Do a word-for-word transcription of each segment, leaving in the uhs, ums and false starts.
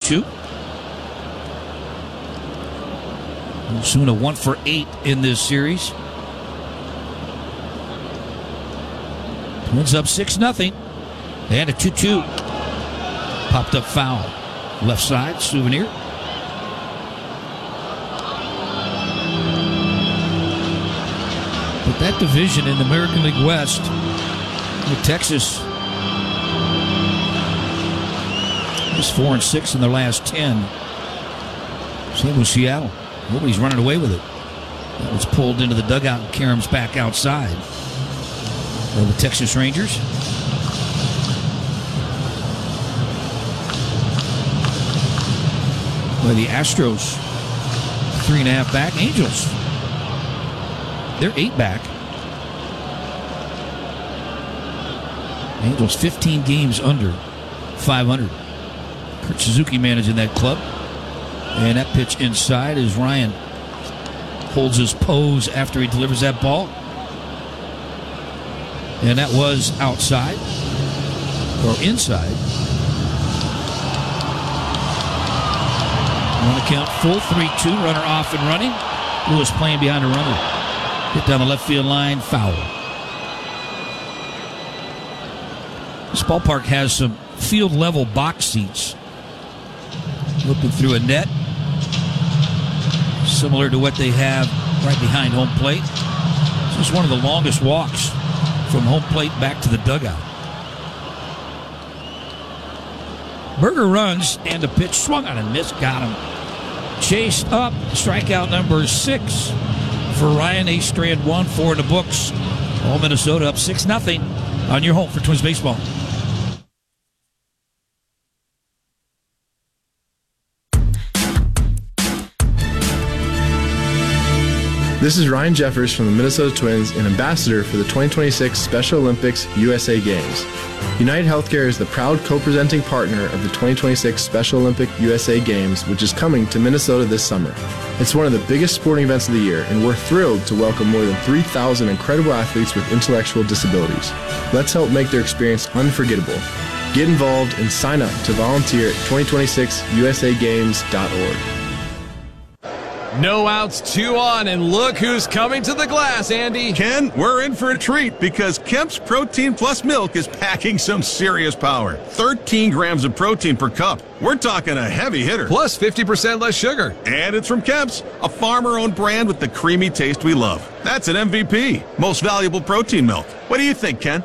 two. Osuna one for eight in this series. Twins up six nothing. And a two two. Popped up foul. Left side, Souvenir. But that division in the American League West with Texas is four and six in their last ten. Same with Seattle. Nobody's running away with it. That was pulled into the dugout and Karam's back outside. Well, the Texas Rangers. Well, the Astros, three and a half back. Angels, they're eight back. Angels fifteen games under five hundred. Kurt Suzuki managing that club. And that pitch inside as Ryan holds his pose after he delivers that ball. And that was outside or inside. On the count, full three two, runner off and running. Lewis playing behind a runner. Hit down the left field line, foul. This ballpark has some field level box seats. Looking through a net. Similar to what they have right behind home plate. This is one of the longest walks from home plate back to the dugout. Berger runs, and the pitch swung on and missed, got him. Chased up, strikeout number six for Ryan A. Strand, one, four in the books. All Minnesota up six nothing on your home for Twins baseball. This is Ryan Jeffers from the Minnesota Twins and ambassador for the twenty twenty-six Special Olympics U S A Games. United Healthcare is the proud co-presenting partner of the twenty twenty-six Special Olympic U S A Games, which is coming to Minnesota this summer. It's one of the biggest sporting events of the year, and we're thrilled to welcome more than three thousand incredible athletes with intellectual disabilities. Let's help make their experience unforgettable. Get involved and sign up to volunteer at twenty twenty-six U S A games dot org. No outs, two on, and look who's coming to the glass, Andy. Ken, we're in for a treat because Kemp's Protein Plus Milk is packing some serious power. thirteen grams of protein per cup. We're talking a heavy hitter. Plus fifty percent less sugar. And it's from Kemp's, a farmer-owned brand with the creamy taste we love. That's an M V P, most valuable protein milk. What do you think, Ken?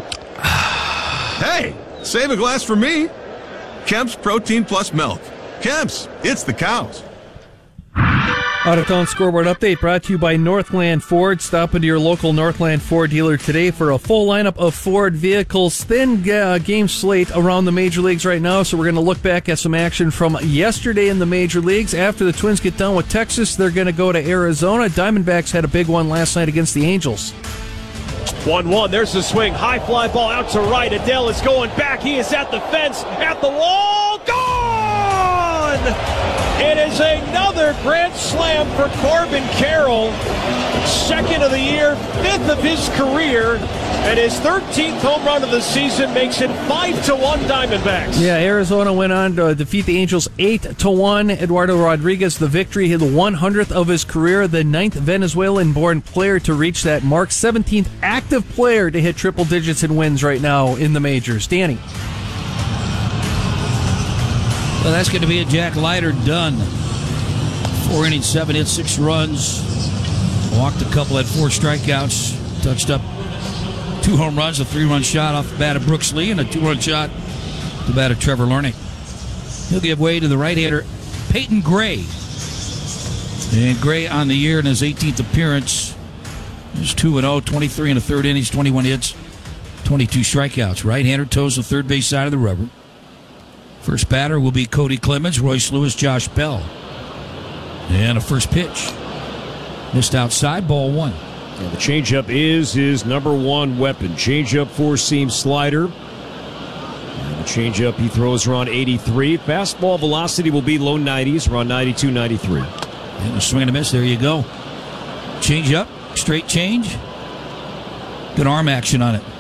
Hey, save a glass for me. Kemp's Protein Plus Milk. Kemp's, it's the cows. Out-of-town scoreboard update brought to you by Northland Ford. Stop into your local Northland Ford dealer today for a full lineup of Ford vehicles. Thin uh, game slate around the major leagues right now, so we're going to look back at some action from yesterday in the major leagues. After the Twins get done with Texas, they're going to go to Arizona. Diamondbacks had a big one last night against the Angels. one one, there's the swing. High fly ball out to right. Adele is going back. He is at the fence, at the wall. Gone! It is another grand slam for Corbin Carroll. Second of the year, fifth of his career, and his thirteenth home run of the season makes it five to one Diamondbacks. Yeah, Arizona went on to defeat the Angels eight to one. Eduardo Rodriguez, the victory, hit the one hundredth of his career, the ninth Venezuelan-born player to reach that mark, seventeenth active player to hit triple digits in wins right now in the majors. Danny. Well, that's going to be a Jack Leiter done. Four innings, seven hits, six runs. Walked a couple, had four strikeouts. Touched up two home runs, a three-run shot off the bat of Brooks Lee, and a two-run shot off the bat of Trevor Lernick. He'll give way to the right-hander, Peyton Gray. And Gray on the year in his eighteenth appearance. He's two and oh, twenty-three and a third innings, twenty-one hits, twenty-two strikeouts. Right-hander toes the third base side of the rubber. First batter will be Cody Clemens, Royce Lewis, Josh Bell. And a first pitch. Missed outside, ball one. Yeah, the changeup is his number one weapon. Changeup, four-seam slider. And the changeup he throws around eighty-three. Fastball velocity will be low nineties, around ninety-two, ninety-three. And a swing and a miss, there you go. Changeup, straight change. Good arm action on it.